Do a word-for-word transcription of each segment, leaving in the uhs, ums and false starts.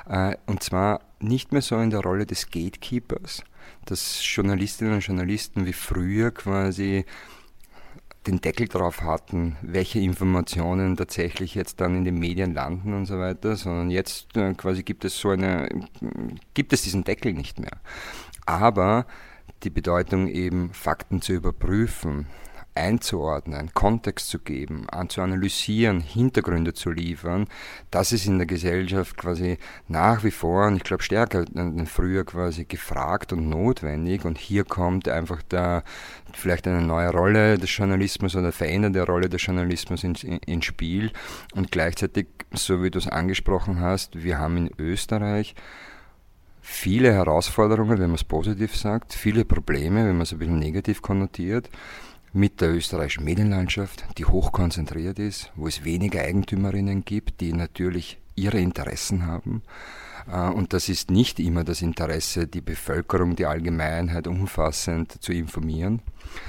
Äh, und zwar nicht mehr so in der Rolle des Gatekeepers, dass Journalistinnen und Journalisten wie früher quasi den Deckel drauf hatten, welche Informationen tatsächlich jetzt dann in den Medien landen und so weiter, sondern jetzt äh, quasi gibt es so eine, gibt es diesen Deckel nicht mehr. Aber die Bedeutung eben, Fakten zu überprüfen, einzuordnen, Kontext zu geben, zu analysieren, Hintergründe zu liefern, das ist in der Gesellschaft quasi nach wie vor, und ich glaube stärker als früher quasi gefragt und notwendig. Und hier kommt einfach da vielleicht eine neue Rolle des Journalismus oder veränderte Rolle des Journalismus ins in, in Spiel. Und gleichzeitig, so wie du es angesprochen hast, wir haben in Österreich viele Herausforderungen, wenn man es positiv sagt, viele Probleme, wenn man es ein bisschen negativ konnotiert, mit der österreichischen Medienlandschaft, die hochkonzentriert ist, wo es wenige Eigentümerinnen gibt, die natürlich ihre Interessen haben. Und das ist nicht immer das Interesse, die Bevölkerung, die Allgemeinheit umfassend zu informieren.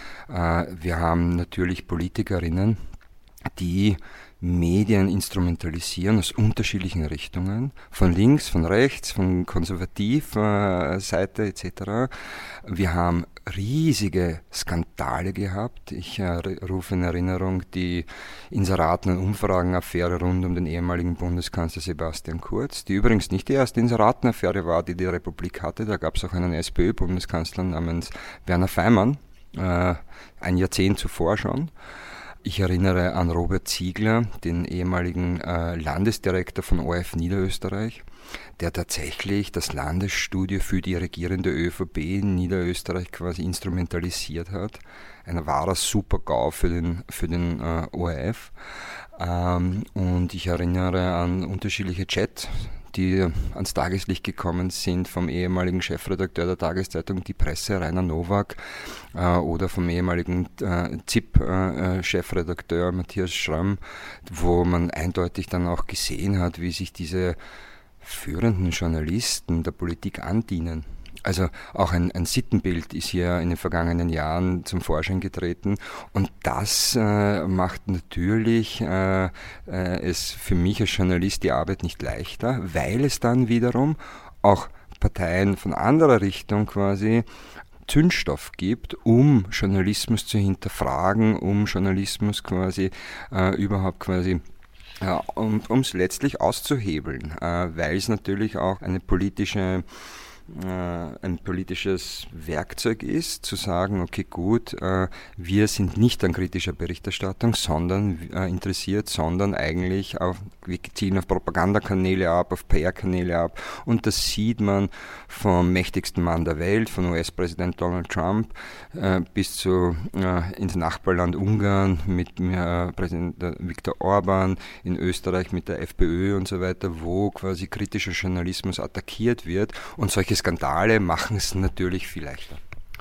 Wir haben natürlich Politikerinnen, die Medien instrumentalisieren aus unterschiedlichen Richtungen, von links, von rechts, von konservativer Seite et cetera. Wir haben riesige Skandale gehabt. Ich äh, rufe in Erinnerung die Inseraten- und Umfragenaffäre rund um den ehemaligen Bundeskanzler Sebastian Kurz, die übrigens nicht die erste Inseratenaffäre war, die die Republik hatte. Da gab es auch einen SPÖ-Bundeskanzler namens Werner Feimann, äh, ein Jahrzehnt zuvor schon. Ich erinnere an Robert Ziegler, den ehemaligen äh, Landesdirektor von O R F Niederösterreich, der tatsächlich das Landesstudio für die regierende ÖVP in Niederösterreich quasi instrumentalisiert hat. Ein wahrer Super-GAU für den, für den äh, O R F. Ähm, und ich erinnere an unterschiedliche Chats, die ans Tageslicht gekommen sind vom ehemaligen Chefredakteur der Tageszeitung Die Presse, Rainer Nowak, äh, oder vom ehemaligen äh, Z I P-Chefredakteur äh, Matthias Schramm, wo man eindeutig dann auch gesehen hat, wie sich diese führenden Journalisten der Politik andienen. Also auch ein, ein Sittenbild ist hier in den vergangenen Jahren zum Vorschein getreten, und das äh, macht natürlich äh, äh, es für mich als Journalist die Arbeit nicht leichter, weil es dann wiederum auch Parteien von anderer Richtung quasi Zündstoff gibt, um Journalismus zu hinterfragen, um Journalismus quasi äh, überhaupt quasi ja, um es letztlich auszuhebeln, äh, weil es natürlich auch eine politische ein politisches Werkzeug ist, zu sagen, okay, gut, äh, wir sind nicht an kritischer Berichterstattung, sondern äh, interessiert, sondern eigentlich auf, wir zielen auf Propagandakanäle ab, auf P R-Kanäle ab, und das sieht man vom mächtigsten Mann der Welt, von U S-Präsident Donald Trump äh, bis zu äh, ins Nachbarland Ungarn mit äh, Präsident Viktor Orban, in Österreich mit der FPÖ und so weiter, wo quasi kritischer Journalismus attackiert wird, und solche Skandale machen es natürlich viel leichter.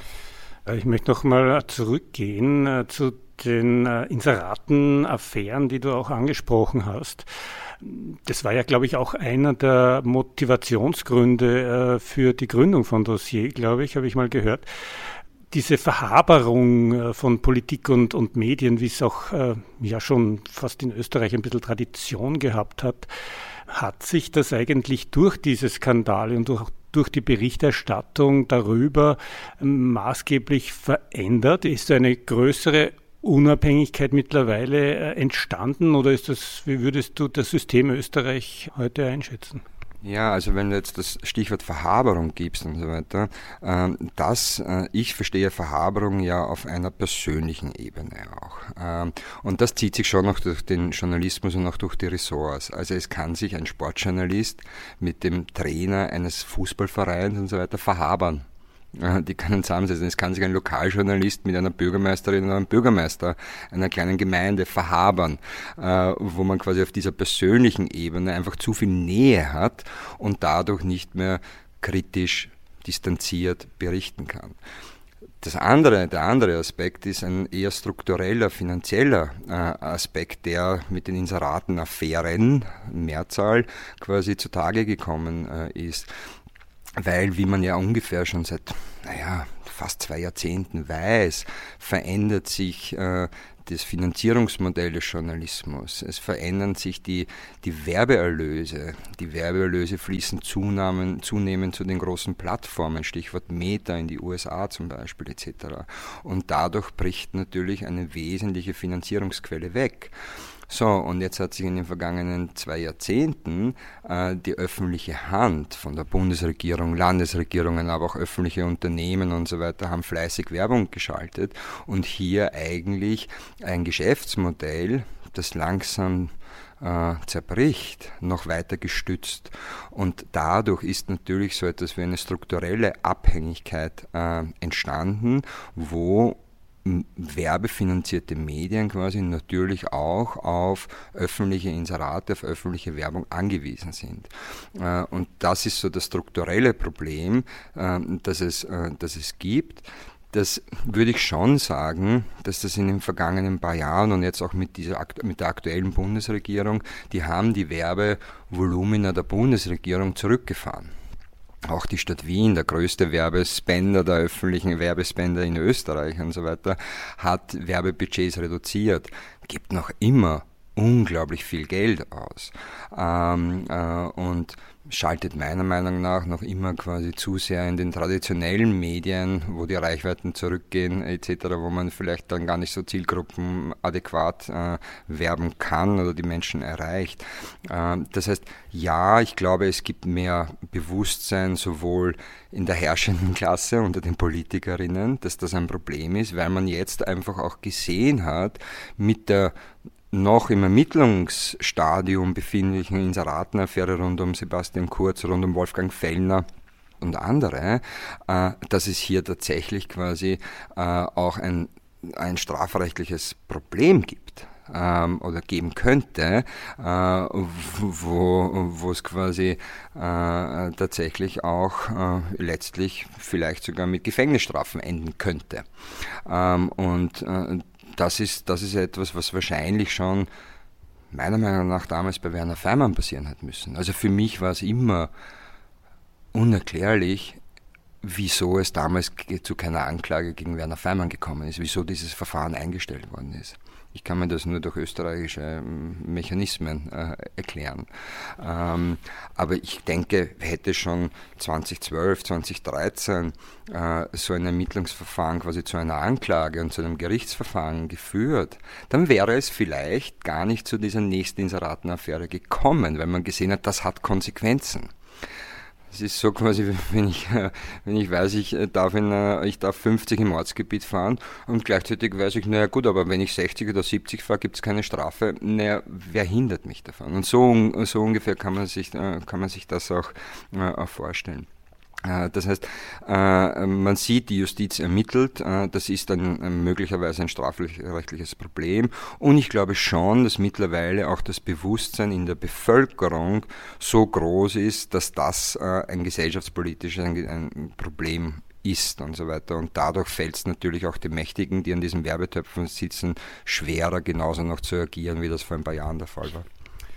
Ich möchte noch mal zurückgehen äh, zu den äh, Inseraten-Affären, die du auch angesprochen hast. Das war ja, glaube ich, auch einer der Motivationsgründe äh, für die Gründung von Dossier, glaube ich, habe ich mal gehört. Diese Verhaberung äh, von Politik und, und Medien, wie es auch äh, ja schon fast in Österreich ein bisschen Tradition gehabt hat, hat sich das eigentlich durch diese Skandale und durch durch die Berichterstattung darüber maßgeblich verändert? Ist eine größere Unabhängigkeit mittlerweile entstanden, oder ist das, wie würdest du das System Österreich heute einschätzen? Ja, also wenn du jetzt das Stichwort Verhaberung gibst und so weiter, ähm, das, äh, ich verstehe Verhaberung ja auf einer persönlichen Ebene auch. Ähm, und das zieht sich schon noch durch den Journalismus und auch durch die Ressorts. Also es kann sich ein Sportjournalist mit dem Trainer eines Fußballvereins und so weiter verhabern. Die können zusammensetzen. Es kann sich ein Lokaljournalist mit einer Bürgermeisterin oder einem Bürgermeister einer kleinen Gemeinde verhabern, äh, wo man quasi auf dieser persönlichen Ebene einfach zu viel Nähe hat und dadurch nicht mehr kritisch, distanziert berichten kann. Das andere, der andere Aspekt ist ein eher struktureller, finanzieller äh, Aspekt, der mit den Inseratenaffären, Mehrzahl, quasi zutage gekommen äh, ist. Weil, wie man ja ungefähr schon seit, naja, fast zwei Jahrzehnten weiß, verändert sich äh, das Finanzierungsmodell des Journalismus. Es verändern sich die, die Werbeerlöse. Die Werbeerlöse fließen zunehmend, zunehmend zu den großen Plattformen, Stichwort Meta in die U S A zum Beispiel et cetera. Und dadurch bricht natürlich eine wesentliche Finanzierungsquelle weg. So, und jetzt hat sich in den vergangenen zwei Jahrzehnten äh, die öffentliche Hand von der Bundesregierung, Landesregierungen, aber auch öffentliche Unternehmen und so weiter haben fleißig Werbung geschaltet und hier eigentlich ein Geschäftsmodell, das langsam äh, zerbricht, noch weiter gestützt. Und dadurch ist natürlich so etwas wie eine strukturelle Abhängigkeit äh, entstanden, wo werbefinanzierte Medien quasi natürlich auch auf öffentliche Inserate, auf öffentliche Werbung angewiesen sind. Und das ist so das strukturelle Problem, das es, das es gibt. Das würde ich schon sagen, dass das in den vergangenen paar Jahren und jetzt auch mit, dieser, mit der aktuellen Bundesregierung, die haben die Werbevolumina der Bundesregierung zurückgefahren. Auch die Stadt Wien, der größte Werbespender der öffentlichen Werbespender in Österreich und so weiter, hat Werbebudgets reduziert, gibt noch immer unglaublich viel Geld aus ähm, äh, und schaltet meiner Meinung nach noch immer quasi zu sehr in den traditionellen Medien, wo die Reichweiten zurückgehen et cetera, wo man vielleicht dann gar nicht so zielgruppenadäquat äh, werben kann oder die Menschen erreicht. Äh, das heißt, ja, ich glaube, es gibt mehr Bewusstsein sowohl in der herrschenden Klasse unter den Politikerinnen, dass das ein Problem ist, weil man jetzt einfach auch gesehen hat, mit der noch im Ermittlungsstadium befindlichen Inseratenaffäre rund um Sebastian Kurz, rund um Wolfgang Fellner und andere, äh, dass es hier tatsächlich quasi äh, auch ein, ein strafrechtliches Problem gibt. Ähm, oder geben könnte, äh, wo, wo es quasi äh, tatsächlich auch äh, letztlich vielleicht sogar mit Gefängnisstrafen enden könnte. Ähm, und äh, Das ist, das ist etwas, was wahrscheinlich schon meiner Meinung nach damals bei Werner Feimann passieren hat müssen. Also für mich war es immer unerklärlich, wieso es damals zu keiner Anklage gegen Werner Feimann gekommen ist, wieso dieses Verfahren eingestellt worden ist. Ich kann mir das nur durch österreichische Mechanismen äh, erklären. Ähm, aber ich denke, hätte schon zweitausendzwölf, zweitausenddreizehn äh, so ein Ermittlungsverfahren quasi zu einer Anklage und zu einem Gerichtsverfahren geführt, dann wäre es vielleicht gar nicht zu dieser nächsten Inseratenaffäre gekommen, weil man gesehen hat, das hat Konsequenzen. Es ist so quasi, wenn ich, wenn ich weiß, ich darf, in, ich darf fünfzig im Ortsgebiet fahren und gleichzeitig weiß ich, naja gut, aber wenn ich sechzig oder siebzig fahre, gibt es keine Strafe. Naja, wer hindert mich davon? Und so, so ungefähr kann man sich, kann man sich das auch, auch vorstellen. Das heißt, man sieht, die Justiz ermittelt, das ist dann möglicherweise ein strafrechtliches Problem und ich glaube schon, dass mittlerweile auch das Bewusstsein in der Bevölkerung so groß ist, dass das ein gesellschaftspolitisches ein Problem ist und so weiter und dadurch fällt es natürlich auch den Mächtigen, die an diesen Werbetöpfen sitzen, schwerer genauso noch zu agieren, wie das vor ein paar Jahren der Fall war.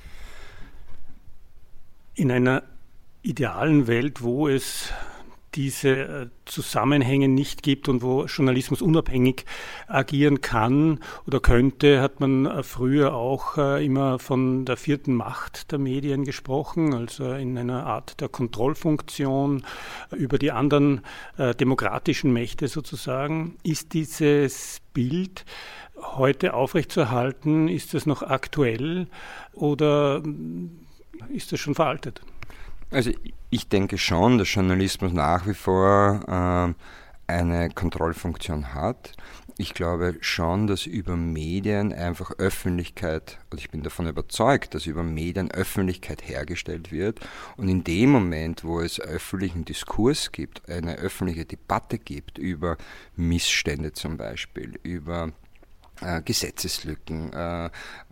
In einer idealen Welt, wo es diese Zusammenhänge nicht gibt und wo Journalismus unabhängig agieren kann oder könnte, hat man früher auch immer von der vierten Macht der Medien gesprochen, also in einer Art der Kontrollfunktion über die anderen äh, demokratischen Mächte sozusagen. Ist dieses Bild heute aufrechtzuerhalten? Ist das noch aktuell oder ist das schon veraltet? Also ich denke schon, dass Journalismus nach wie vor äh, eine Kontrollfunktion hat. Ich glaube schon, dass über Medien einfach Öffentlichkeit, und ich bin davon überzeugt, dass über Medien Öffentlichkeit hergestellt wird. Und in dem Moment, wo es öffentlichen Diskurs gibt, eine öffentliche Debatte gibt über Missstände zum Beispiel, über Äh, Gesetzeslücken, äh,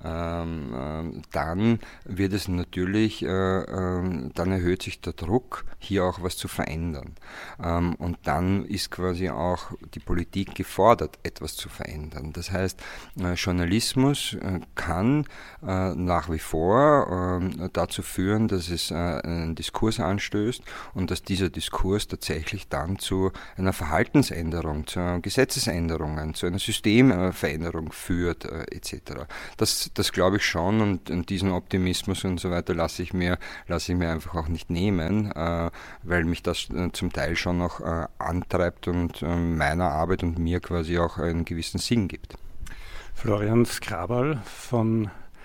ähm, äh, dann wird es natürlich, äh, äh, dann erhöht sich der Druck, hier auch was zu verändern. Ähm, und dann ist quasi auch die Politik gefordert, etwas zu verändern. Das heißt, äh, Journalismus äh, kann äh, nach wie vor äh, dazu führen, dass es äh, einen Diskurs anstößt und dass dieser Diskurs tatsächlich dann zu einer Verhaltensänderung, zu Gesetzesänderungen, zu einer Systemveränderung führt, äh, et cetera. Das, das glaube ich schon, und, und diesen Optimismus und so weiter lasse ich mir, lasse ich mir einfach auch nicht nehmen, äh, weil mich das äh, zum Teil schon noch äh, antreibt und äh, meiner Arbeit und mir quasi auch einen gewissen Sinn gibt. Florian Skrabal von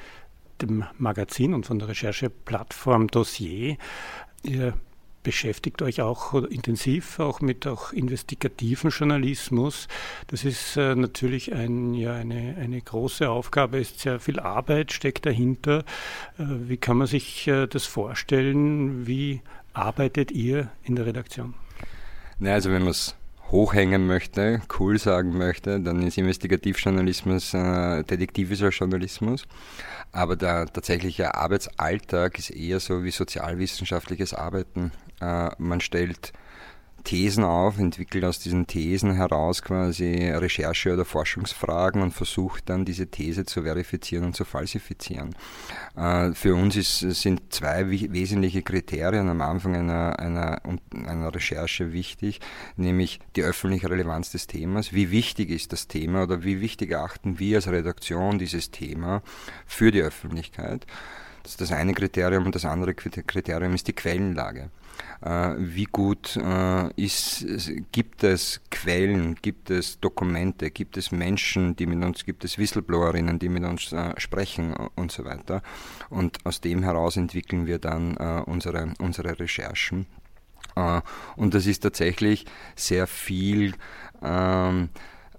dem Magazin und von der Rechercheplattform Dossier. Ihr beschäftigt euch auch intensiv auch mit auch investigativen Journalismus. Das ist äh, natürlich ein, ja, eine, eine große Aufgabe, ist sehr viel Arbeit, steckt dahinter. Äh, wie kann man sich äh, das vorstellen? Wie arbeitet ihr in der Redaktion? Na, also wenn man es hochhängen möchte, cool sagen möchte, dann ist Investigativjournalismus äh, detektivischer Journalismus. Aber der tatsächliche Arbeitsalltag ist eher so wie sozialwissenschaftliches Arbeiten. Äh, man stellt Thesen auf, entwickelt aus diesen Thesen heraus quasi Recherche- oder Forschungsfragen und versucht dann diese These zu verifizieren und zu falsifizieren. Äh, für uns ist, sind zwei wesentliche Kriterien am Anfang einer, einer, einer Recherche wichtig, nämlich die öffentliche Relevanz des Themas. Wie wichtig ist das Thema oder wie wichtig erachten wir als Redaktion dieses Thema für die Öffentlichkeit? Das ist das eine Kriterium, und das andere Kriterium ist die Quellenlage. Äh, wie gut äh, ist, gibt es Quellen, gibt es Dokumente, gibt es Menschen, die mit uns, gibt es Whistleblowerinnen, die mit uns äh, sprechen und so weiter. Und aus dem heraus entwickeln wir dann äh, unsere, unsere Recherchen. Äh, und das ist tatsächlich sehr viel ähm,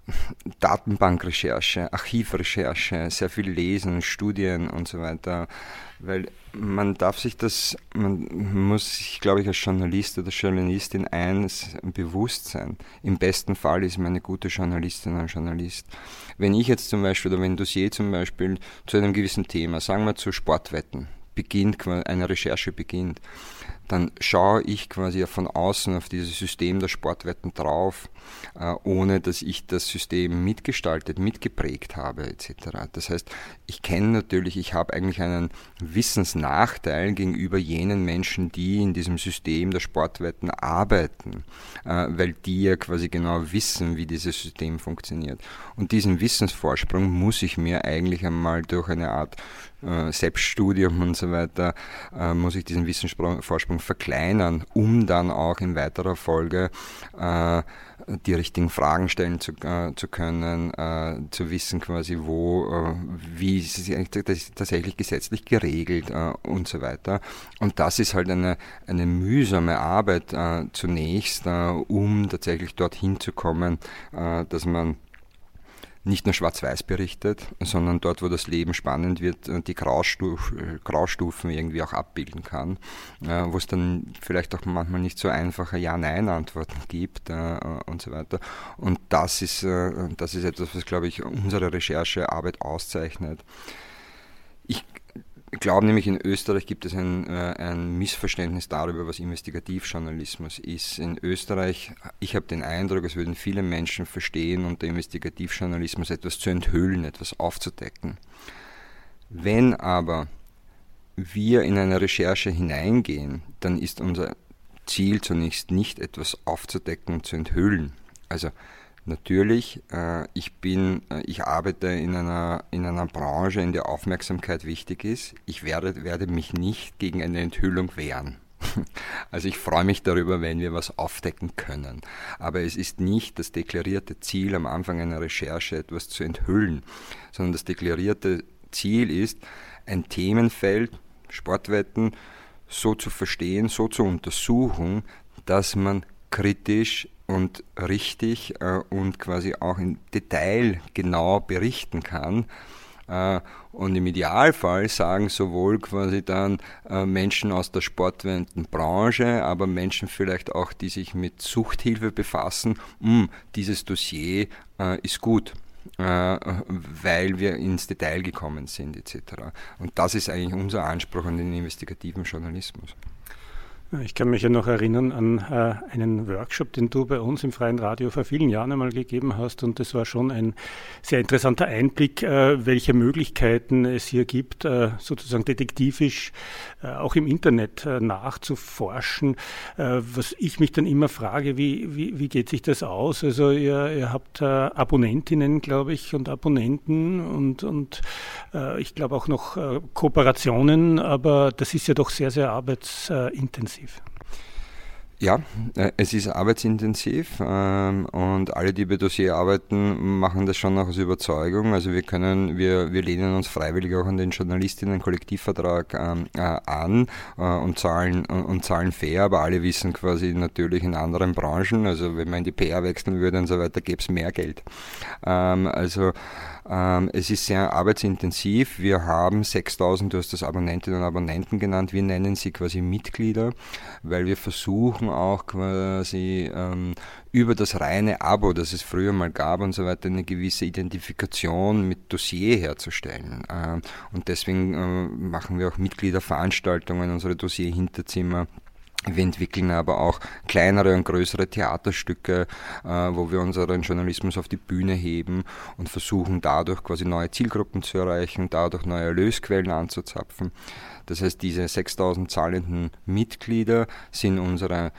Datenbankrecherche, Archivrecherche, sehr viel Lesen, Studien und so weiter, weil man darf sich das, man muss sich, glaube ich, als Journalist oder Journalistin eines bewusst sein. Im besten Fall ist man eine gute Journalistin oder Journalist. Wenn ich jetzt zum Beispiel, oder wenn Dossier zum Beispiel zu einem gewissen Thema, sagen wir zu Sportwetten, beginnt, eine Recherche beginnt, dann schaue ich quasi von außen auf dieses System der Sportwetten drauf, äh, ohne dass ich das System mitgestaltet, mitgeprägt habe et cetera. Das heißt, ich kenne natürlich, ich habe eigentlich einen Wissensnachteil gegenüber jenen Menschen, die in diesem System der Sportwetten arbeiten, äh, weil die ja quasi genau wissen, wie dieses System funktioniert. Und diesen Wissensvorsprung muss ich mir eigentlich einmal durch eine Art äh, Selbststudium und so weiter, äh, muss ich diesen Wissensvorsprung verkleinern, um dann auch in weiterer Folge äh, die richtigen Fragen stellen zu, äh, zu können, äh, zu wissen quasi, wo, äh, wie ist es tatsächlich gesetzlich geregelt äh, und so weiter. Und das ist halt eine, eine mühsame Arbeit äh, zunächst, äh, um tatsächlich dorthin zu kommen, äh, dass man nicht nur schwarz-weiß berichtet, sondern dort, wo das Leben spannend wird, die Graustuf, Graustufen irgendwie auch abbilden kann, äh, wo es dann vielleicht auch manchmal nicht so einfache Ja-Nein-Antworten gibt äh, und so weiter. Und das ist, äh, das ist etwas, was, glaube ich, unsere Recherchearbeit auszeichnet. Ich Ich glaube nämlich, in Österreich gibt es ein, äh, ein Missverständnis darüber, was Investigativjournalismus ist. In Österreich, ich habe den Eindruck, es würden viele Menschen verstehen, unter Investigativjournalismus etwas zu enthüllen, etwas aufzudecken. Wenn aber wir in eine Recherche hineingehen, dann ist unser Ziel zunächst nicht, etwas aufzudecken und zu enthüllen. Also natürlich, äh, ich bin, äh, ich arbeite in einer, in einer Branche, in der Aufmerksamkeit wichtig ist. Ich werde, werde mich nicht gegen eine Enthüllung wehren. Also ich freue mich darüber, wenn wir was aufdecken können. Aber es ist nicht das deklarierte Ziel, am Anfang einer Recherche etwas zu enthüllen, sondern das deklarierte Ziel ist, ein Themenfeld, Sportwetten, so zu verstehen, so zu untersuchen, dass man kritisch und richtig äh, und quasi auch im Detail genau berichten kann. Äh, und im Idealfall sagen sowohl quasi dann äh, Menschen aus der Sportwettenbranche, aber Menschen vielleicht auch, die sich mit Suchthilfe befassen, dieses Dossier äh, ist gut. äh, weil wir ins Detail gekommen sind et cetera. Und das ist eigentlich unser Anspruch an den investigativen Journalismus. Ich kann mich ja noch erinnern an äh, einen Workshop, den du bei uns im Freien Radio vor vielen Jahren einmal gegeben hast, und das war schon ein sehr interessanter Einblick, äh, welche Möglichkeiten es hier gibt, äh, sozusagen detektivisch äh, auch im Internet äh, nachzuforschen. Äh, was ich mich dann immer frage, wie, wie, wie geht sich das aus? Also ihr, ihr habt äh, Abonnentinnen, glaube ich, und Abonnenten und, und äh, ich glaube auch noch äh, Kooperationen, aber das ist ja doch sehr, sehr arbeitsintensiv. Ja, es ist arbeitsintensiv ähm, und alle, die bei Dossier arbeiten, machen das schon noch aus Überzeugung. Also wir können, wir, wir lehnen uns freiwillig auch an den Journalistinnen-Kollektivvertrag ähm, äh, an äh, und zahlen und, und zahlen fair, aber alle wissen quasi natürlich in anderen Branchen, also wenn man in die P R wechseln würde und so weiter, gäbe es mehr Geld. Ähm, also Ähm, es ist sehr arbeitsintensiv. Wir haben sechstausend, du hast das Abonnentinnen und Abonnenten genannt, wir nennen sie quasi Mitglieder, weil wir versuchen auch quasi ähm, über das reine Abo, das es früher mal gab und so weiter, eine gewisse Identifikation mit Dossier herzustellen. Ähm, und deswegen äh, machen wir auch Mitgliederveranstaltungen, unsere Dossier-Hinterzimmer. Wir entwickeln aber auch kleinere und größere Theaterstücke, äh, wo wir unseren Journalismus auf die Bühne heben und versuchen dadurch quasi neue Zielgruppen zu erreichen, dadurch neue Erlösquellen anzuzapfen. Das heißt, diese sechstausend zahlenden Mitglieder sind unsere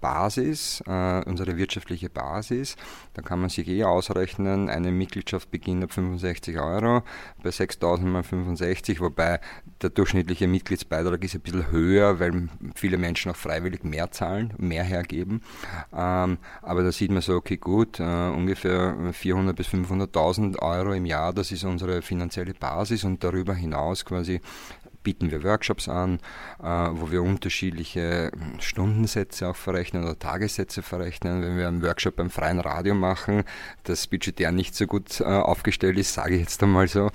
Basis, äh, unsere wirtschaftliche Basis. Da kann man sich eh ausrechnen, eine Mitgliedschaft beginnt ab fünfundsechzig Euro, bei sechstausend mal fünfundsechzig, wobei der durchschnittliche Mitgliedsbeitrag ist ein bisschen höher, weil viele Menschen auch freiwillig mehr zahlen, mehr hergeben. Ähm, aber da sieht man so, okay gut, äh, ungefähr vierhundert bis fünfhunderttausend Euro im Jahr, das ist unsere finanzielle Basis, und darüber hinaus quasi bieten wir Workshops an, äh, wo wir unterschiedliche Stundensätze auch verrechnen oder Tagessätze verrechnen. Wenn wir einen Workshop beim Freien Radio machen, das budgetär nicht so gut äh, aufgestellt ist, sage ich jetzt einmal so,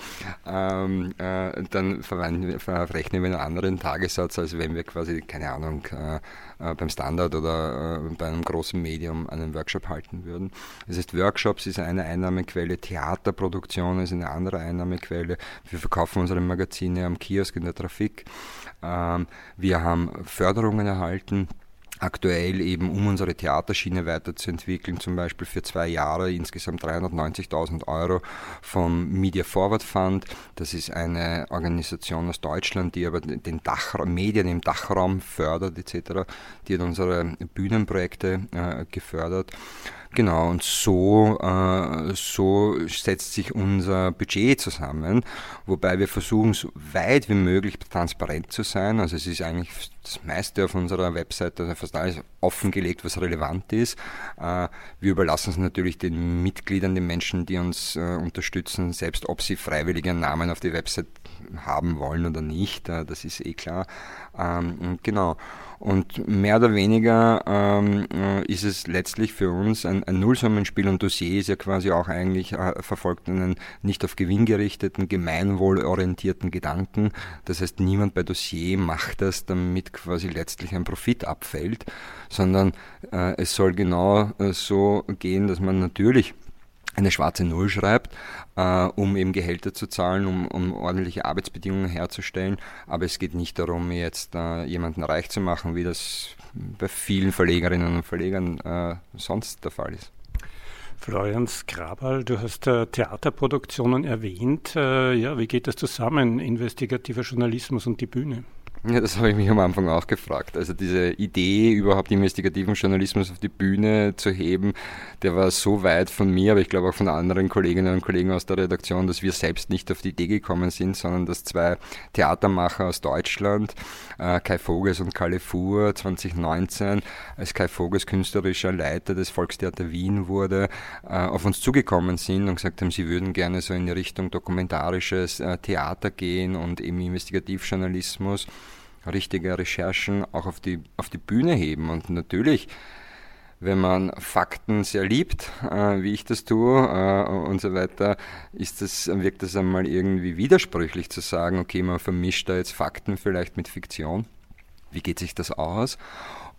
ähm, äh, dann verrechnen wir einen anderen Tagessatz, als wenn wir quasi, keine Ahnung, äh, äh, beim Standard oder äh, bei einem großen Medium einen Workshop halten würden. Das heißt, Workshops ist eine Einnahmequelle, Theaterproduktion ist eine andere Einnahmequelle. Wir verkaufen unsere Magazine am Kiosk in der Trafik. Ähm, wir haben Förderungen erhalten, aktuell eben, um unsere Theaterschiene weiterzuentwickeln, zum Beispiel für zwei Jahre insgesamt dreihundertneunzigtausend Euro vom Media Forward Fund. Das ist eine Organisation aus Deutschland, die aber den Dachraum, Medien im Dachraum fördert et cetera. Die hat unsere Bühnenprojekte äh, gefördert. Genau, und so, äh, so setzt sich unser Budget zusammen, wobei wir versuchen, so weit wie möglich transparent zu sein. Also es ist eigentlich das meiste auf unserer Webseite, also fast alles offengelegt, was relevant ist. Äh, wir überlassen es natürlich den Mitgliedern, den Menschen, die uns äh, unterstützen, selbst ob sie freiwillig ihren Namen auf die Website haben wollen oder nicht, äh, das ist eh klar. Ähm, genau. Und mehr oder weniger ähm, ist es letztlich für uns ein, ein Nullsummenspiel, und Dossier ist ja quasi auch eigentlich äh, verfolgt einen nicht auf Gewinn gerichteten, gemeinwohlorientierten Gedanken. Das heißt, niemand bei Dossier macht das, damit quasi letztlich ein Profit abfällt, sondern äh, es soll genau äh, so gehen, dass man natürlich eine schwarze Null schreibt, äh, um eben Gehälter zu zahlen, um, um ordentliche Arbeitsbedingungen herzustellen. Aber es geht nicht darum, jetzt äh, jemanden reich zu machen, wie das bei vielen Verlegerinnen und Verlegern äh, sonst der Fall ist. Florian Skrabal, du hast äh, Theaterproduktionen erwähnt. Äh, ja, wie geht das zusammen, investigativer Journalismus und die Bühne? Ja, das habe ich mich am Anfang auch gefragt. Also diese Idee, überhaupt investigativen Journalismus auf die Bühne zu heben, der war so weit von mir, aber ich glaube auch von anderen Kolleginnen und Kollegen aus der Redaktion, dass wir selbst nicht auf die Idee gekommen sind, sondern dass zwei Theatermacher aus Deutschland, äh, Kai Voges und Kalle Fuhr, zwanzig neunzehn, als Kai Voges künstlerischer Leiter des Volkstheater Wien wurde, äh, auf uns zugekommen sind und gesagt haben, sie würden gerne so in die Richtung dokumentarisches äh, Theater gehen und eben Investigativjournalismus, richtige Recherchen auch auf die, auf die Bühne heben. Und natürlich, wenn man Fakten sehr liebt, äh, wie ich das tue äh, und so weiter, ist das, wirkt das einmal irgendwie widersprüchlich zu sagen, okay, man vermischt da jetzt Fakten vielleicht mit Fiktion. Wie geht sich das aus?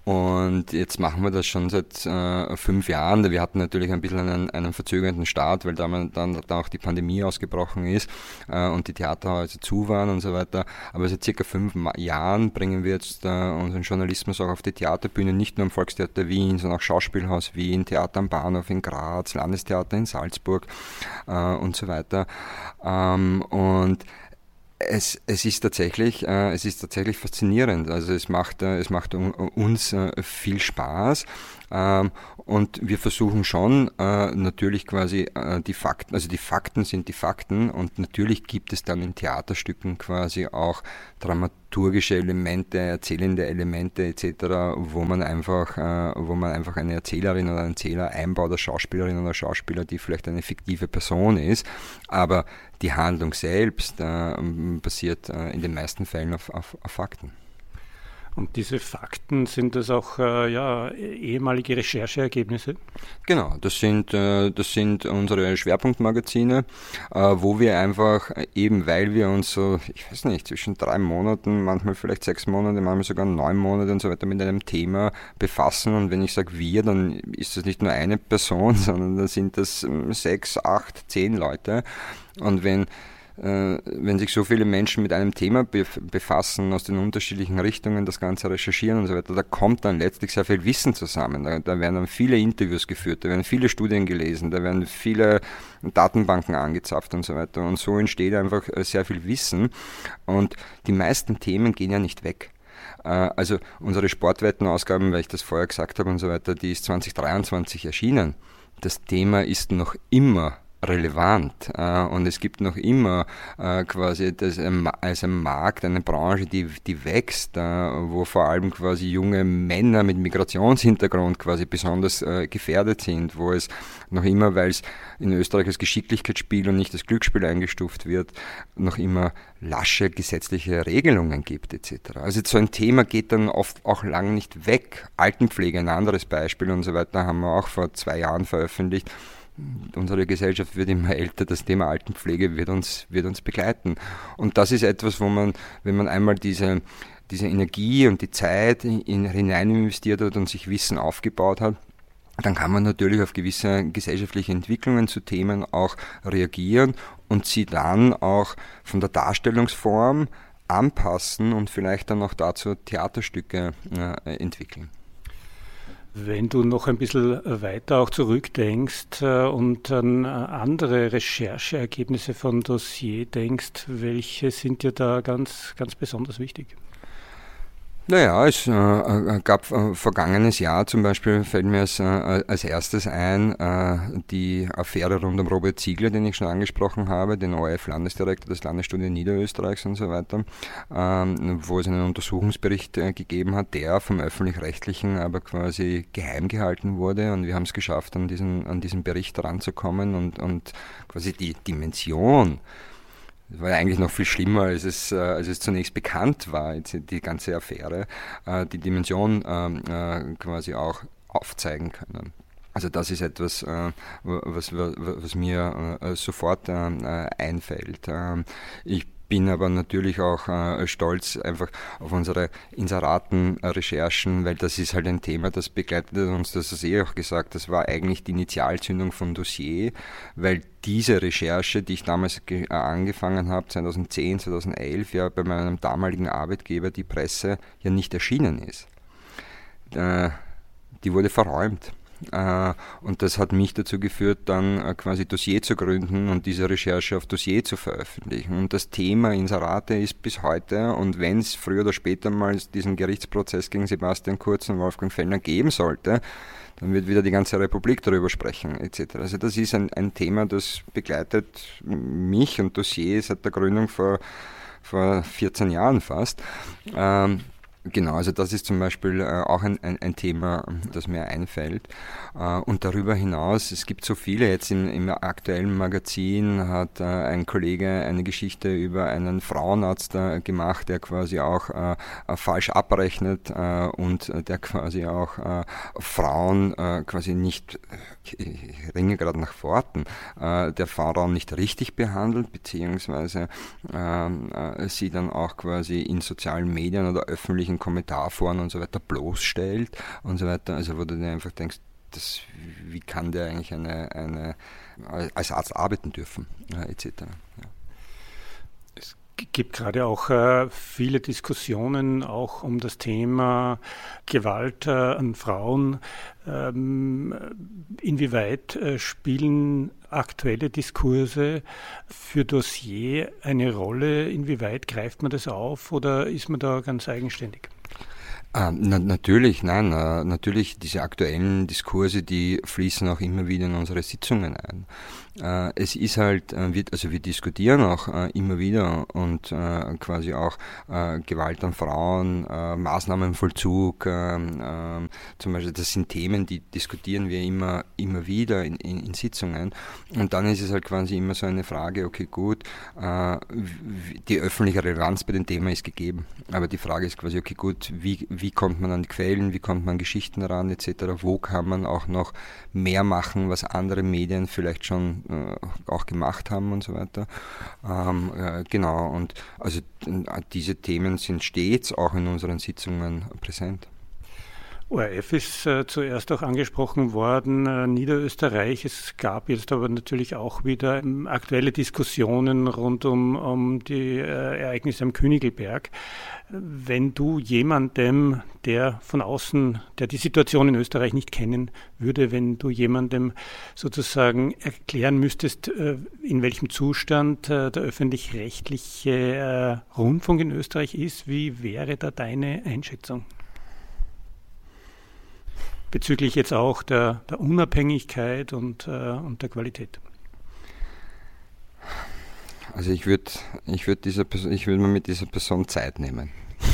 Und jetzt machen wir das schon seit äh, fünf Jahren. Wir hatten natürlich ein bisschen einen, einen verzögernden Start, weil da dann, dann auch die Pandemie ausgebrochen ist äh, und die Theaterhäuser zu waren und so weiter. Aber seit circa fünf Ma- Jahren bringen wir jetzt äh, unseren Journalismus auch auf die Theaterbühne, nicht nur am Volkstheater Wien, sondern auch Schauspielhaus Wien, Theater am Bahnhof in Graz, Landestheater in Salzburg äh, und so weiter. Ähm, und Es, es ist tatsächlich, äh, es ist tatsächlich faszinierend. Also es macht, äh, es macht un, uns äh, viel Spaß. Ähm, und wir versuchen schon äh, natürlich quasi äh, die Fakten, also die Fakten sind die Fakten und natürlich gibt es dann in Theaterstücken quasi auch dramaturgische Elemente, erzählende Elemente et cetera, wo man einfach, äh, wo man einfach eine Erzählerin oder einen Erzähler einbaut, eine Schauspielerin oder Schauspieler, die vielleicht eine fiktive Person ist, aber die Handlung selbst äh, basiert äh, in den meisten Fällen auf, auf, auf Fakten. Und diese Fakten, sind das auch äh, ja, ehemalige Rechercheergebnisse? Genau, das sind, äh, das sind unsere Schwerpunktmagazine, äh, wo wir einfach eben, weil wir uns so, ich weiß nicht, zwischen drei Monaten, manchmal vielleicht sechs Monate, manchmal sogar neun Monate und so weiter mit einem Thema befassen. Und wenn ich sage wir, dann ist das nicht nur eine Person, sondern dann sind das sechs, acht, zehn Leute. Und wenn wenn sich so viele Menschen mit einem Thema befassen, aus den unterschiedlichen Richtungen das Ganze recherchieren und so weiter, da kommt dann letztlich sehr viel Wissen zusammen. Da, da werden dann viele Interviews geführt, da werden viele Studien gelesen, da werden viele Datenbanken angezapft und so weiter. Und so entsteht einfach sehr viel Wissen. Und die meisten Themen gehen ja nicht weg. Also unsere Sportwettenausgaben, weil ich das vorher gesagt habe und so weiter, die ist zwanzig dreiundzwanzig erschienen. Das Thema ist noch immer relevant äh, und es gibt noch immer äh, quasi das, ähm, als ein Markt, eine Branche, die, die wächst, äh, wo vor allem quasi junge Männer mit Migrationshintergrund quasi besonders äh, gefährdet sind, wo es noch immer, weil es in Österreich als Geschicklichkeitsspiel und nicht als Glücksspiel eingestuft wird, noch immer lasche gesetzliche Regelungen gibt et cetera. Also so ein Thema geht dann oft auch lang nicht weg. Altenpflege, ein anderes Beispiel und so weiter, haben wir auch vor zwei Jahren veröffentlicht. Unsere Gesellschaft wird immer älter, das Thema Altenpflege wird uns, wird uns begleiten. Und das ist etwas, wo man, wenn man einmal diese, diese Energie und die Zeit in, hinein investiert hat und sich Wissen aufgebaut hat, dann kann man natürlich auf gewisse gesellschaftliche Entwicklungen zu Themen auch reagieren und sie dann auch von der Darstellungsform anpassen und vielleicht dann auch dazu Theaterstücke äh, entwickeln. Wenn du noch ein bisschen weiter auch zurückdenkst äh, und an andere Rechercheergebnisse von Dossier denkst, welche sind dir da ganz, ganz besonders wichtig? Naja, es äh, gab äh, vergangenes Jahr zum Beispiel, fällt mir als, äh, als erstes ein, äh, die Affäre rund um Robert Ziegler, den ich schon angesprochen habe, den O R F-Landesdirektor des Landesstudien Niederösterreichs und so weiter, ähm, wo es einen Untersuchungsbericht äh, gegeben hat, der vom Öffentlich-Rechtlichen aber quasi geheim gehalten wurde und wir haben es geschafft, an diesen, an diesen Bericht ranzukommen und, und quasi die Dimension. Das war ja eigentlich noch viel schlimmer, als es, äh, als es zunächst bekannt war, jetzt die ganze Affäre, äh, die Dimension äh, quasi auch aufzeigen können. Also das ist etwas, äh, was, was, was mir äh, sofort äh, einfällt. Ähm, ich bin aber natürlich auch äh, stolz einfach auf unsere Inseraten-Recherchen, weil das ist halt ein Thema, das begleitet uns, das hast du eh auch gesagt, das war eigentlich die Initialzündung von Dossier, weil diese Recherche, die ich damals ge- äh, angefangen habe, zwanzig zehn, zwanzig elf, ja bei meinem damaligen Arbeitgeber, die Presse, ja nicht erschienen ist. Äh, die wurde verräumt. Und das hat mich dazu geführt, dann quasi Dossier zu gründen und diese Recherche auf Dossier zu veröffentlichen. Und das Thema Inserate ist bis heute, und wenn es früher oder später mal diesen Gerichtsprozess gegen Sebastian Kurz und Wolfgang Fellner geben sollte, dann wird wieder die ganze Republik darüber sprechen et cetera. Also das ist ein, ein Thema, das begleitet mich und Dossier seit der Gründung vor, vor vierzehn Jahren fast. Ähm, Genau, also das ist zum Beispiel äh, auch ein, ein, ein Thema, das mir einfällt. Äh, und darüber hinaus, es gibt so viele, jetzt im, im aktuellen Magazin hat äh, ein Kollege eine Geschichte über einen Frauenarzt äh, gemacht, der quasi auch äh, falsch abrechnet äh, und der quasi auch äh, Frauen äh, quasi nicht, ich ringe gerade nach Worten, äh, der Frauen nicht richtig behandelt, beziehungsweise äh, äh, sie dann auch quasi in sozialen Medien oder öffentlichen in Kommentarforen und so weiter bloßstellt und so weiter, also wo du dir einfach denkst, das, wie kann der eigentlich eine, eine, als Arzt arbeiten dürfen, ja, et cetera. Ja. Es gibt gerade auch äh, viele Diskussionen auch um das Thema Gewalt äh, an Frauen. Ähm, inwieweit äh, spielen aktuelle Diskurse für Dossier eine Rolle? Inwieweit greift man das auf oder ist man da ganz eigenständig? Ah, na, natürlich, nein, na, natürlich diese aktuellen Diskurse, die fließen auch immer wieder in unsere Sitzungen ein. Äh, es ist halt, äh, wir, also wir diskutieren auch äh, immer wieder und äh, quasi auch äh, Gewalt an Frauen, äh, Maßnahmenvollzug, äh, äh, zum Beispiel, das sind Themen, die diskutieren wir immer, immer wieder in, in, in Sitzungen. Und dann ist es halt quasi immer so eine Frage, okay, gut, äh, die öffentliche Relevanz bei dem Thema ist gegeben, aber die Frage ist quasi, okay, gut, wie, wie kommt man an die Quellen, wie kommt man an Geschichten ran, et cetera. Wo kann man auch noch mehr machen, was andere Medien vielleicht schon äh, auch gemacht haben und so weiter. Ähm, äh, genau, und also äh, diese Themen sind stets auch in unseren Sitzungen präsent. O R F ist äh, zuerst auch angesprochen worden, äh, Niederösterreich. Es gab jetzt aber natürlich auch wieder ähm, aktuelle Diskussionen rund um, um die äh, Ereignisse am Königelberg. Wenn du jemandem, der von außen, der die Situation in Österreich nicht kennen würde, wenn du jemandem sozusagen erklären müsstest, äh, in welchem Zustand äh, der öffentlich-rechtliche äh, Rundfunk in Österreich ist, wie wäre da deine Einschätzung? Bezüglich jetzt auch der, der Unabhängigkeit und, äh, und der Qualität. Also ich würde ich würd dieser Person, ich würde mir mit dieser Person Zeit nehmen.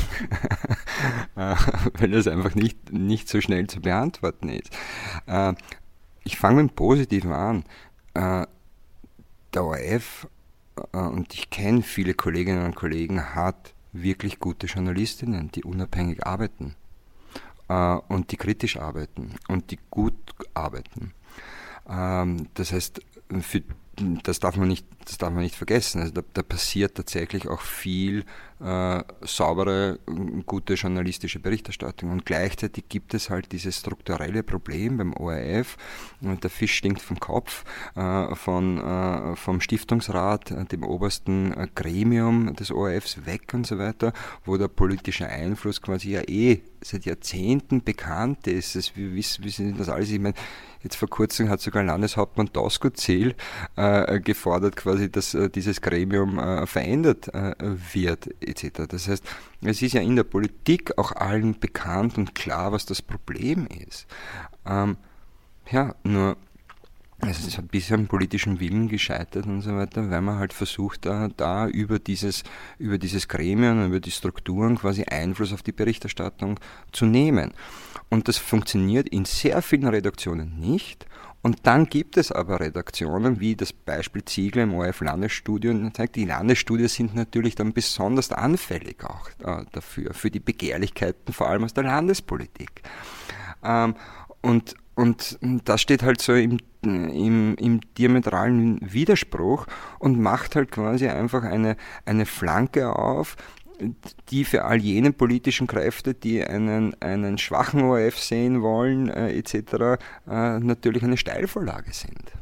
Weil das einfach nicht, nicht so schnell zu beantworten ist. Äh, ich fange mit dem Positiven an. Äh, der O R F, äh, und ich kenne viele Kolleginnen und Kollegen, hat wirklich gute Journalistinnen, die unabhängig arbeiten. Und die kritisch arbeiten und die gut arbeiten. Ähm, das heißt, für, das darf man nicht, das darf man nicht vergessen. Also da, da passiert tatsächlich auch viel äh, saubere, gute journalistische Berichterstattung. Und gleichzeitig gibt es halt dieses strukturelle Problem beim O R F. Und der Fisch stinkt vom Kopf, äh, von, äh, vom Stiftungsrat, äh, dem obersten äh, Gremium des O R Fs weg und so weiter, wo der politische Einfluss quasi ja eh seit Jahrzehnten bekannt ist. Das, wir wissen, wissen das alles. Ich meine, jetzt vor kurzem hat sogar Landeshauptmann Doskozil äh, gefordert, quasi, dass äh, dieses Gremium äh, verändert äh, wird, et cetera. Das heißt, es ist ja in der Politik auch allen bekannt und klar, was das Problem ist. Ähm, ja, nur es ist ein bisschen am politischen Willen gescheitert und so weiter, weil man halt versucht, da, da über dieses, über dieses Gremium, über die Strukturen quasi Einfluss auf die Berichterstattung zu nehmen. Und das funktioniert in sehr vielen Redaktionen nicht. Und dann gibt es aber Redaktionen, wie das Beispiel Ziegler im O R F-Landesstudio, und zeigt, die Landesstudios sind natürlich dann besonders anfällig auch äh, dafür, für die Begehrlichkeiten, vor allem aus der Landespolitik. Ähm, und Und das steht halt so im, im, im diametralen Widerspruch und macht halt quasi einfach eine, eine Flanke auf, die für all jene politischen Kräfte, die einen, einen schwachen O R F sehen wollen, äh, et cetera, äh, natürlich eine Steilvorlage sind.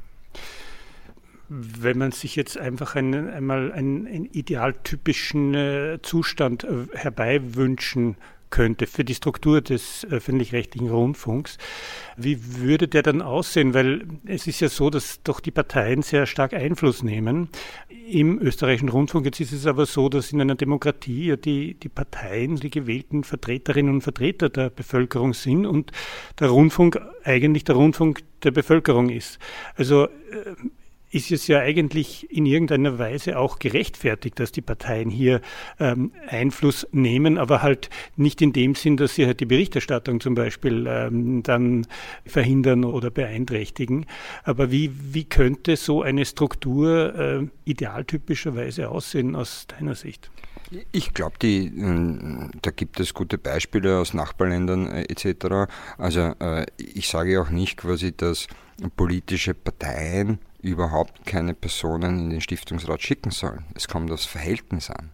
Wenn man sich jetzt einfach einen, einmal einen, einen idealtypischen äh, Zustand äh, herbeiwünschen könnte für die Struktur des öffentlich-rechtlichen Rundfunks. Wie würde der dann aussehen? Weil es ist ja so, dass doch die Parteien sehr stark Einfluss nehmen im österreichischen Rundfunk. Jetzt ist es aber so, dass in einer Demokratie ja die, die Parteien, die gewählten Vertreterinnen und Vertreter der Bevölkerung sind und der Rundfunk eigentlich der Rundfunk der Bevölkerung ist. Also äh, ist es ja eigentlich in irgendeiner Weise auch gerechtfertigt, dass die Parteien hier ähm, Einfluss nehmen, aber halt nicht in dem Sinn, dass sie halt die Berichterstattung zum Beispiel ähm, dann verhindern oder beeinträchtigen. Aber wie, wie könnte so eine Struktur äh, idealtypischerweise aussehen aus deiner Sicht? Ich glaube, da gibt es gute Beispiele aus Nachbarländern äh, et cetera. Also äh, ich sage auch nicht quasi, dass politische Parteien überhaupt keine Personen in den Stiftungsrat schicken sollen. Es kommt aufs Verhältnis an.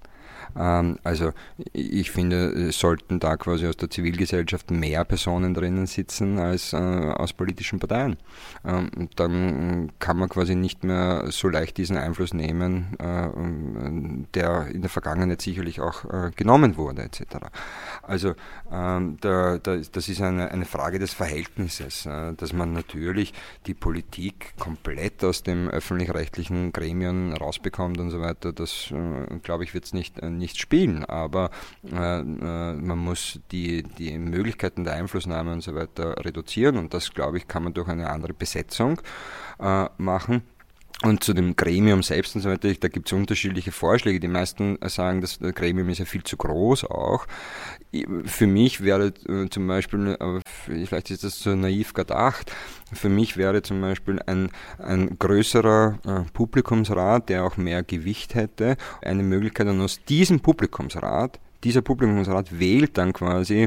Ähm, also ich finde, es sollten da quasi aus der Zivilgesellschaft mehr Personen drinnen sitzen als äh, aus politischen Parteien. Ähm, dann kann man quasi nicht mehr so leicht diesen Einfluss nehmen, äh, der in der Vergangenheit sicherlich auch äh, genommen wurde, et cetera. Also ähm, da, da, das ist eine, eine Frage des Verhältnisses, äh, dass man natürlich die Politik komplett aus dem öffentlich-rechtlichen Gremien rausbekommt und so weiter. Das, äh, glaube ich, wird es nicht, äh, nicht spielen, aber äh, äh, man muss die, die Möglichkeiten der Einflussnahme und so weiter reduzieren und das, glaube ich, kann man durch eine andere Besetzung äh, machen. Und zu dem Gremium selbst und so weiter, da gibt es unterschiedliche Vorschläge. Die meisten sagen, das Gremium ist ja viel zu groß auch. Für mich wäre äh, zum Beispiel, aber vielleicht ist das so naiv gedacht, für mich wäre zum Beispiel ein, ein größerer äh, Publikumsrat, der auch mehr Gewicht hätte, eine Möglichkeit, und aus diesem Publikumsrat, dieser Publikumsrat wählt dann quasi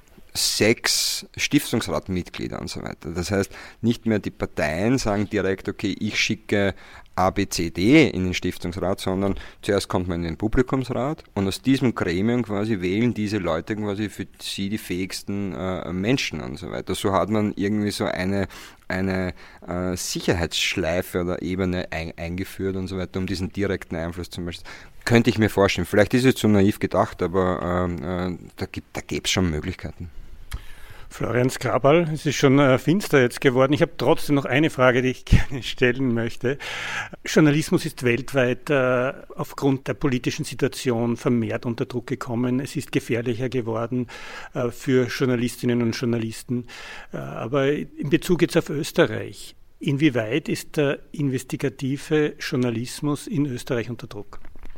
sechs Stiftungsratmitglieder und so weiter. Das heißt, nicht mehr die Parteien sagen direkt, okay, ich schicke A, B, C, D in den Stiftungsrat, sondern zuerst kommt man in den Publikumsrat und aus diesem Gremium quasi wählen diese Leute quasi für sie die fähigsten äh, Menschen und so weiter. So hat man irgendwie so eine, eine äh, Sicherheitsschleife oder Ebene ein, eingeführt und so weiter, um diesen direkten Einfluss zum Beispiel. Könnte ich mir vorstellen. Vielleicht ist es zu naiv gedacht, aber äh, da gibt da gäbe es schon Möglichkeiten. Florian Skrabal, es ist schon äh, finster jetzt geworden. Ich habe trotzdem noch eine Frage, die ich gerne stellen möchte. Journalismus ist weltweit äh, aufgrund der politischen Situation vermehrt unter Druck gekommen. Es ist gefährlicher geworden äh, für Journalistinnen und Journalisten. Äh, aber in Bezug jetzt auf Österreich, inwieweit ist der investigative Journalismus in Österreich unter Druck?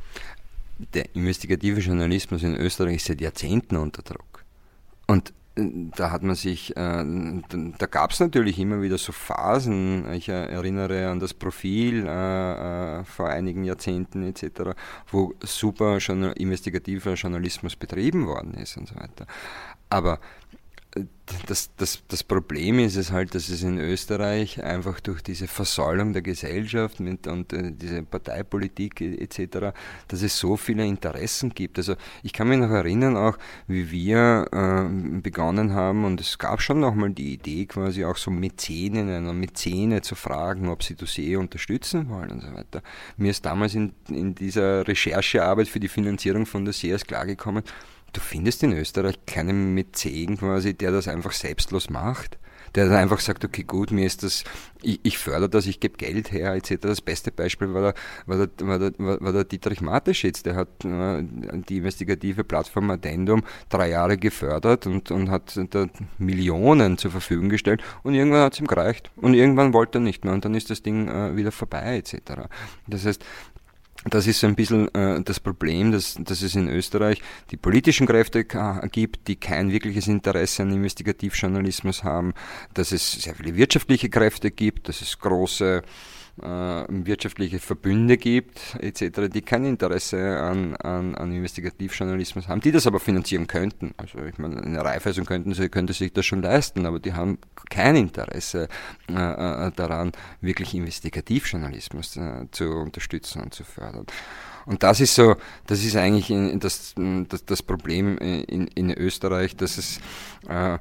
Der investigative Journalismus in Österreich ist seit Jahrzehnten unter Druck. Und da hat man sich, äh, da gab es natürlich immer wieder so Phasen, ich erinnere an das Profil äh, äh, vor einigen Jahrzehnten et cetera, wo super journal- investigativer Journalismus betrieben worden ist und so weiter. Aber Das, das, das Problem ist es halt, dass es in Österreich einfach durch diese Versäulung der Gesellschaft mit, und äh, diese Parteipolitik et cetera, dass es so viele Interessen gibt. Also ich kann mich noch erinnern, auch wie wir äh, begonnen haben, und es gab schon nochmal die Idee, quasi auch so Mäzeninnen und Mäzene zu fragen, ob sie Dossier unterstützen wollen und so weiter. Mir ist damals in, in dieser Recherchearbeit für die Finanzierung von Dossiers klargekommen, du findest in Österreich keinen Mäzen quasi, der das einfach selbstlos macht, der dann einfach sagt, okay, gut, mir ist das, ich, ich fördere das, ich gebe Geld her, et cetera. Das beste Beispiel war der, war der, war der, war der Dietrich Mateschitz, der hat äh, die investigative Plattform Addendum drei Jahre gefördert und, und hat da Millionen zur Verfügung gestellt und irgendwann hat es ihm gereicht und irgendwann wollte er nicht mehr und dann ist das Ding äh, wieder vorbei, et cetera. Das heißt, das ist so ein bisschen äh, das Problem, dass, dass es in Österreich die politischen Kräfte k- gibt, die kein wirkliches Interesse an Investigativjournalismus haben, dass es sehr viele wirtschaftliche Kräfte gibt, dass es große äh, wirtschaftliche Verbünde gibt, et cetera, die kein Interesse an, an, an Investigativjournalismus haben, die das aber finanzieren könnten. Also ich meine, eine Raiffeisen könnten sie, könnte sich das schon leisten, aber die haben kein Interesse äh, daran, wirklich Investigativjournalismus äh, zu unterstützen und zu fördern. Und das ist so, das ist eigentlich in, das, das, das Problem in, in Österreich, dass es äh,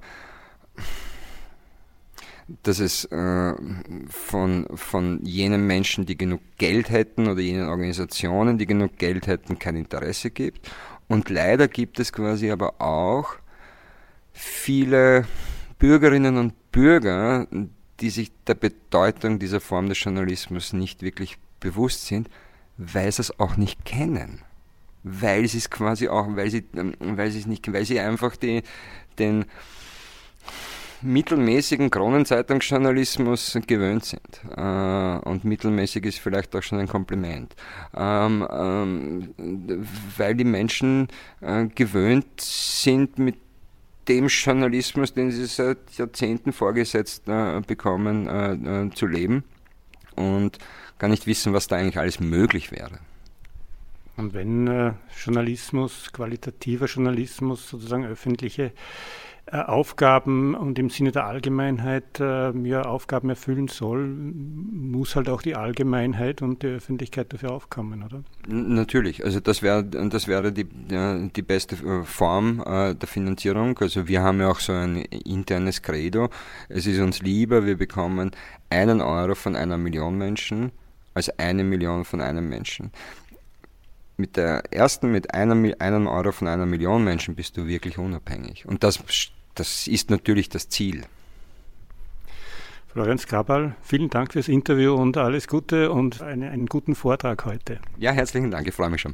dass es äh, von, von jenen Menschen, die genug Geld hätten oder jenen Organisationen, die genug Geld hätten, kein Interesse gibt. Und leider gibt es quasi aber auch viele Bürgerinnen und Bürger, die sich der Bedeutung dieser Form des Journalismus nicht wirklich bewusst sind, weil sie es auch nicht kennen. Weil sie es quasi auch, weil sie, weil sie es nicht, weil sie einfach die, den mittelmäßigen Kronenzeitungsjournalismus gewöhnt sind. Äh, und mittelmäßig ist vielleicht auch schon ein Kompliment. Ähm, ähm, weil die Menschen äh, gewöhnt sind, mit dem Journalismus, den sie seit Jahrzehnten vorgesetzt äh, bekommen, äh, äh, zu leben und gar nicht wissen, was da eigentlich alles möglich wäre. Und wenn äh, Journalismus, qualitativer Journalismus, sozusagen öffentliche äh, Aufgaben und im Sinne der Allgemeinheit äh, ja, Aufgaben erfüllen soll, muss halt auch die Allgemeinheit und die Öffentlichkeit dafür aufkommen, oder? Natürlich, also das wäre das wäre die, die beste Form äh, der Finanzierung. Also wir haben ja auch so ein internes Credo. Es ist uns lieber, wir bekommen einen Euro von einer Million Menschen als eine Million von einem Menschen. Mit der ersten, mit einem, einem Euro von einer Million Menschen bist du wirklich unabhängig. Und das, das ist natürlich das Ziel. Florenz Graberl, vielen Dank fürs Interview und alles Gute und eine, einen guten Vortrag heute. Ja, herzlichen Dank, ich freue mich schon.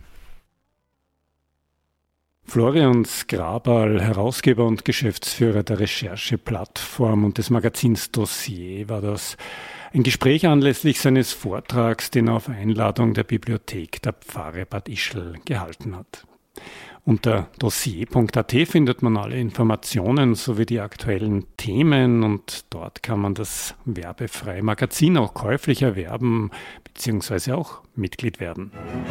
Florian Graberl, Herausgeber und Geschäftsführer der Rechercheplattform und des Magazins Dossier, war das ein Gespräch anlässlich seines Vortrags, den er auf Einladung der Bibliothek der Pfarre Bad Ischl gehalten hat. Unter dossier punkt a t findet man alle Informationen sowie die aktuellen Themen und dort kann man das werbefreie Magazin auch käuflich erwerben bzw. auch Mitglied werden.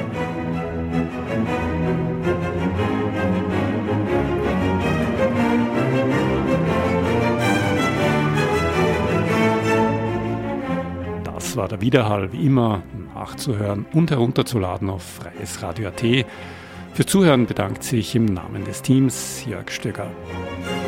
Das war der Widerhall, wie immer nachzuhören und herunterzuladen auf freies Radio punkt a t. Für Zuhören bedankt sich im Namen des Teams Jörg Stöger.